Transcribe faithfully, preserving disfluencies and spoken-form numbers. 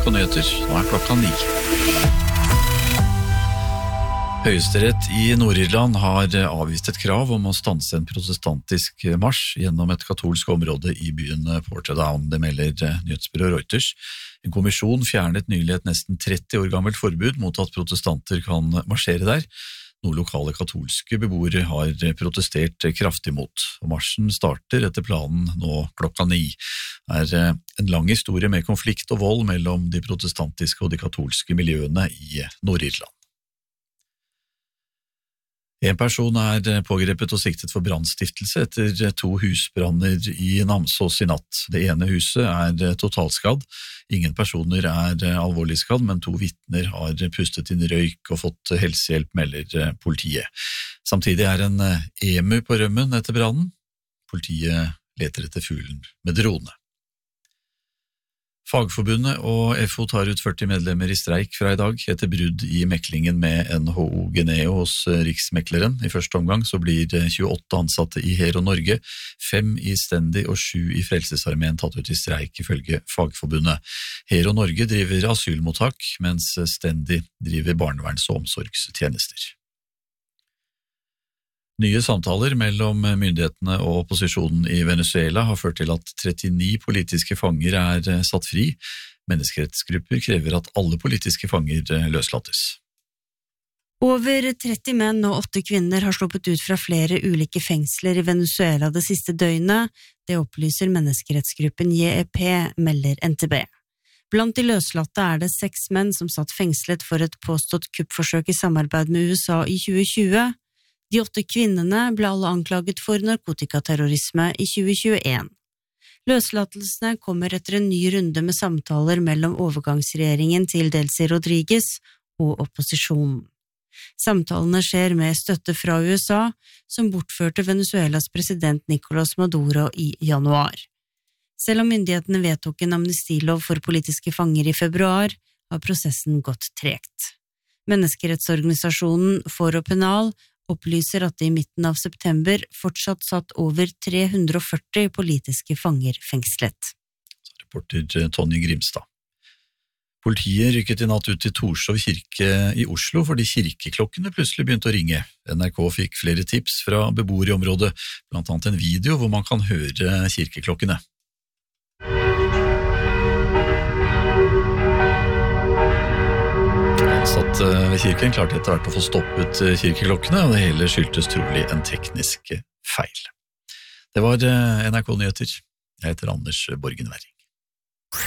N R K Nyheter, nå er klokka ni. Høyesterett i Nord-Irland har avvist et krav om å stanse en protestantisk marsj gjennom et katolsk område i byen Portadown, det melder nyhetsbyrå Reuters. En kommisjon fjernet nylig et nesten tretti år gammelt forbud mot at protestanter kan marsjere der, noe lokale katolske beboere har protestert kraftig mot. Og marsjen starter etter planen nå klokka ni. Det er en lang historie med konflikt og vold mellom de protestantiske og de katolske miljøene i Nord-Irland. En person er pågrepet og siktet for brannstiftelse etter to husbranner i Namsos i natt. Det ene huset er totalskadd. Ingen personer er alvorlig skadd, men to vitner har pustet inn røyk og fått helsehjelp, melder politiet. Samtidig er en emu på rømmen etter brannen. Politiet leter etter fuglen med drone. Fagforbundet og F O tar ut førti medlemmer i streik fra i dag etter brudd i meklingen med N H O Geneo hos Riksmekleren. I første omgang så blir tjueåtte ansatte i Hero Norge, fem i Stendi og sju i Frelsesarmeen tatt ut i streik ifølge Fagforbundet. Hero Norge driver asylmottak, mens Stendi driver barneverns- og omsorgstjenester. Nye samtaler mellom myndighetene og opposisjonen i Venezuela har ført til at trettini politiske fanger er satt fri. Menneskerettsgrupper krever at alle politiske fanger løslates. Over tretti menn og åtte kvinner har sluppet ut fra flere ulike fengsler i Venezuela det siste døgnet. Det opplyser menneskerettsgruppen J E P, melder N T B. Blant de løslatte er det seks menn som satt fengslet for et påstått kuppforsøk i samarbeid med U S A i tjue tjue. De åtte kvinnene ble alle anklaget for narkotikaterrorisme i tjue tjueen. Løslatelsene kommer etter en ny runde med samtaler mellom overgangsregjeringen til Delcy Rodriguez og opposisjonen. Samtalene skjer med støtte fra U S A, som bortførte Venezuelas president Nicolás Maduro i januar. Selv om myndighetene vedtok en amnestilov for politiske fanger i februar, har prosessen gått tregt. Menneskerettsorganisasjonen Foro Penal opplyser at det i midten av september fortsatt satt over tre hundre og førti politiske fanger fengslet. Reporter Tonje Grimstad. Politiet rykket i natt ut til Torshov kirke i Oslo fordi kirkeklokkene plutselig begynte å ringe. N R K fikk flere tips fra beboere i området, blant annet en video hvor man kan høre kirkeklokkene. Ansatt ved kirken klarte etter hvert å få stoppet kirkeklokkene, og det hele skyldtes trolig en teknisk feil. Det var N R K Nyheter. Jeg heter Anders Borgen Werring.